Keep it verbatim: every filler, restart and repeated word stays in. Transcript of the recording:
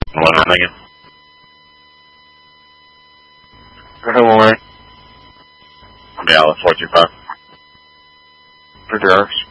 What am I thinking? Good morning. Yeah, four two five. Good Jarvis.